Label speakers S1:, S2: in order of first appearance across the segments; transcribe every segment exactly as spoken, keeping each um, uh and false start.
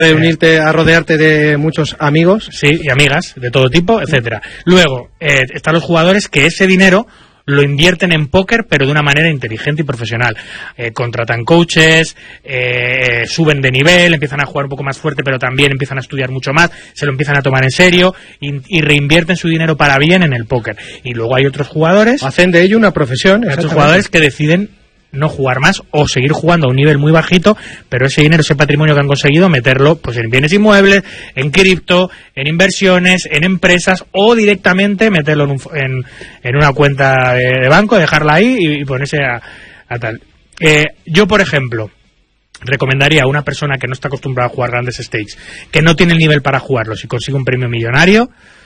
S1: de unirte a rodearte de muchos amigos.
S2: Sí, y amigas de todo tipo, etcétera. Luego, eh, están los jugadores que ese dinero lo invierten en póker, pero de una manera inteligente y profesional. Eh, contratan coaches, eh, suben de nivel, empiezan a jugar un poco más fuerte, pero también empiezan a estudiar mucho más, se lo empiezan a tomar en serio y, y reinvierten su dinero para bien en el póker. Y luego hay otros jugadores...
S1: Hacen de ello una profesión.
S2: Hay otros jugadores que deciden no jugar más o seguir jugando a un nivel muy bajito, pero ese dinero, ese patrimonio que han conseguido, meterlo pues en bienes inmuebles, en cripto, en inversiones, en empresas, o directamente meterlo en, un, en, en una cuenta de, de banco, dejarla ahí y, y ponerse a, a tal. Eh, yo, por ejemplo, recomendaría a una persona que no está acostumbrada a jugar grandes stakes, que no tiene el nivel para jugarlo, si consigue un premio millonario,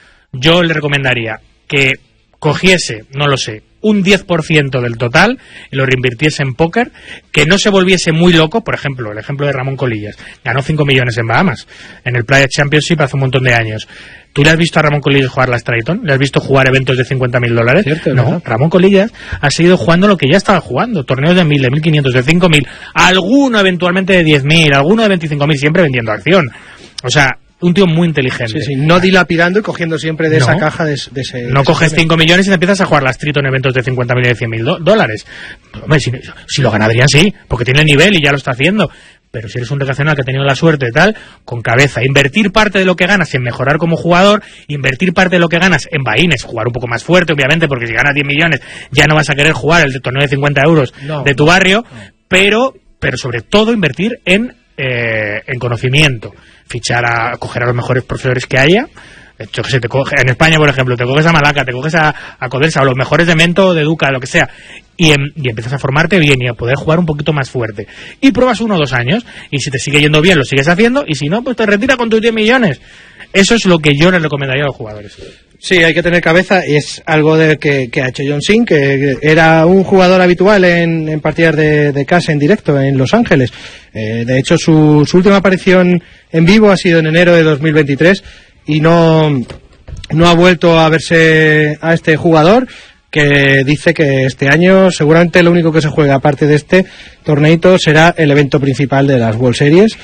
S2: yo le recomendaría que cogiese, no lo sé, un diez por ciento del total y lo reinvirtiese en póker, que no se volviese muy loco. Por ejemplo, el ejemplo de Ramón Colillas, ganó cinco millones en Bahamas, en el Players Championship hace un montón de años. ¿Tú le has visto a Ramón Colillas jugar la Strayton? ¿Le has visto jugar eventos de cincuenta mil dólares?
S1: Cierto,
S2: no,
S1: ¿verdad?
S2: Ramón Colillas ha seguido jugando lo que ya estaba jugando, torneos de mil, de mil quinientos, de cinco mil, alguno eventualmente de diez mil, alguno de veinticinco mil, siempre vendiendo acción. O sea, un tío muy inteligente.
S1: Sí, sí, no dilapidando y cogiendo siempre de
S2: no,
S1: esa caja de, de ese...
S2: No
S1: de
S2: coges
S1: ese
S2: cinco millones y te empiezas a jugar las Triton en eventos de cincuenta mil y de cien mil dólares. Hombre, si, si lo ganarían, sí, porque tiene nivel y ya lo está haciendo. Pero si eres un recreacional que ha tenido la suerte y tal, con cabeza, invertir parte de lo que ganas en mejorar como jugador, invertir parte de lo que ganas en vaines, jugar un poco más fuerte, obviamente, porque si ganas diez millones ya no vas a querer jugar el torneo de cincuenta euros
S1: no,
S2: de tu barrio,
S1: no.
S2: pero, pero sobre todo invertir en, eh, en conocimiento. Fichar a coger a los mejores profesores que haya. Yo que sé, te coge, en España, por ejemplo, te coges a Malaca, te coges a, a Codelsa, o los mejores de Mento, de Educa, lo que sea, y, en, y empiezas a formarte bien y a poder jugar un poquito más fuerte. Y pruebas uno o dos años, y si te sigue yendo bien, lo sigues haciendo, y si no, pues te retira con tus diez millones. Eso es lo que yo les recomendaría a los jugadores.
S1: Sí, hay que tener cabeza, y es algo de que, que ha hecho John Singh, que era un jugador habitual en, en partidas de, de casa en directo en Los Ángeles. Eh, de hecho, su, su última aparición en vivo ha sido en enero de dos mil veintitrés y no, no ha vuelto a verse a este jugador, que dice que este año seguramente lo único que se juega aparte de este torneito será el evento principal de las World Series.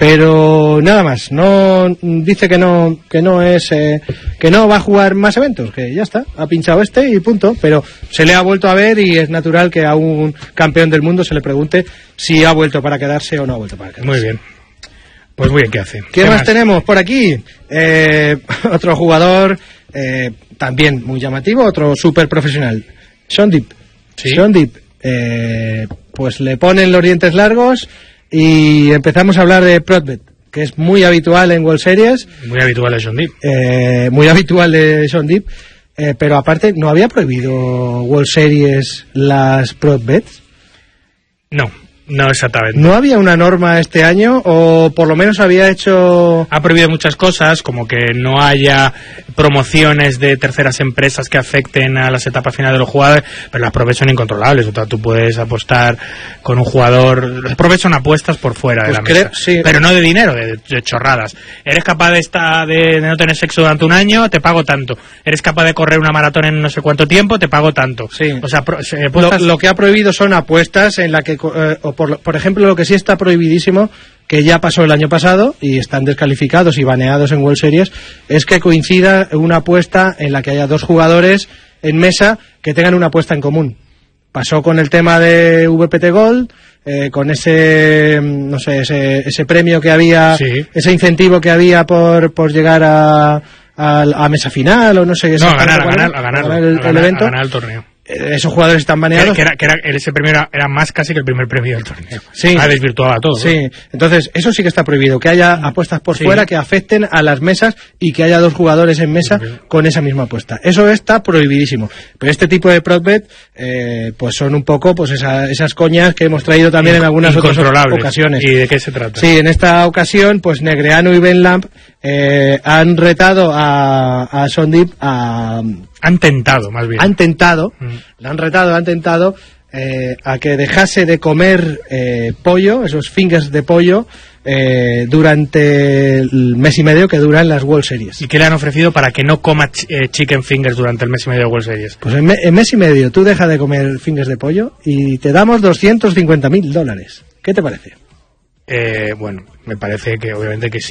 S1: Pero nada más, no dice que no que no es eh, que no va a jugar más eventos, que ya está, ha pinchado este y punto. Pero se le ha vuelto a ver y es natural que a un campeón del mundo se le pregunte si ha vuelto para quedarse o no ha vuelto para quedarse.
S2: Muy bien. Pues muy bien, ¿qué hace?
S1: ¿Qué, ¿Qué más, más tenemos por aquí? Eh, otro jugador eh, también muy llamativo, otro súper profesional, Shaun Deeb.
S2: ¿Sí?
S1: Shaun Deeb, eh, pues le ponen los dientes largos y empezamos a hablar de Protbet, que es muy habitual en World Series.
S2: Muy habitual de Shaun Deeb.
S1: Eh, muy habitual de Shaun Deeb, eh, pero aparte, ¿no había prohibido World Series las Protbets?
S2: No, no exactamente.
S1: ¿No había una norma este año? O por lo menos había hecho...
S2: Ha prohibido muchas cosas, como que no haya promociones de terceras empresas que afecten a las etapas finales de los jugadores, pero las provechas son incontrolables. O sea, tú puedes apostar con un jugador... Las provechas son apuestas por fuera
S1: pues
S2: de la
S1: creo,
S2: mesa,
S1: sí.
S2: Pero no de dinero, de, de chorradas. Eres capaz de, esta, de, de no tener sexo durante un año, te pago tanto. Eres capaz de correr una maratón en no sé cuánto tiempo, te pago tanto.
S1: Sí.
S2: O sea, pro, eh,
S1: lo, lo que ha prohibido son apuestas en la que... Eh, o por, por ejemplo, lo que sí está prohibidísimo, que ya pasó el año pasado y están descalificados y baneados en World Series, es que coincida una apuesta en la que haya dos jugadores en mesa que tengan una apuesta en común. Pasó con el tema de V P T Gold, eh, con ese, no sé, ese, ese premio que había,
S2: sí.
S1: ese incentivo que había por, por llegar a, a, a mesa final o no sé.
S2: No, a ganar, a ganar, a ganar,
S1: a ganar el,
S2: a ganar,
S1: el evento.
S2: A ganar el torneo.
S1: Esos jugadores están baneados.
S2: Que era, que era, que era, ese premio era, era más casi que el primer premio del torneo.
S1: Sí.
S2: Ha desvirtuado a todo.
S1: Sí, ¿no? Entonces eso sí que está prohibido, que haya apuestas por
S2: sí.
S1: fuera que afecten a las mesas y que haya dos jugadores en mesa sí. con esa misma apuesta. Eso está prohibidísimo. Pero este tipo de protbet, eh, pues son un poco pues esa, esas coñas que hemos traído también en algunas otras ocasiones.
S2: ¿Y de qué se trata?
S1: Sí, en esta ocasión, pues Negreanu y Ben Lamb eh, han retado a, a Shaun Deeb a...
S2: Han tentado, más bien.
S1: Han tentado,
S2: mm.
S1: le han retado, han tentado eh, a que dejase de comer eh, pollo, esos fingers de pollo, eh, durante el mes y medio que duran las World Series.
S2: ¿Y qué le han ofrecido para que no coma ch eh, chicken fingers durante el mes y medio de World Series?
S1: Pues en, me en mes y medio tú dejas de comer fingers de pollo y te damos doscientos cincuenta mil dólares. ¿Qué te parece?
S2: Eh, bueno, me parece que obviamente que sí.